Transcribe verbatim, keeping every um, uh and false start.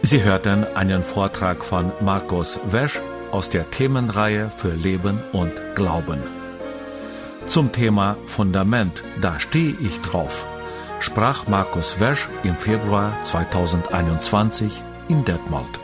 Sie hörten einen Vortrag von Markus Wesch aus der Themenreihe für Leben und Glauben. Zum Thema Fundament, da stehe ich drauf, sprach Markus Wesch im Februar zweitausendeinundzwanzig in Detmold.